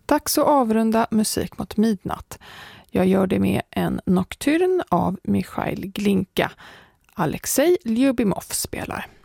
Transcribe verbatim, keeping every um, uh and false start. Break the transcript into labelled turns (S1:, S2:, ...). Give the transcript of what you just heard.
S1: Dags att avrunda Musik mot midnatt. Jag gör det med en nocturn av Michail Glinka. Alexej Lyubimov spelar.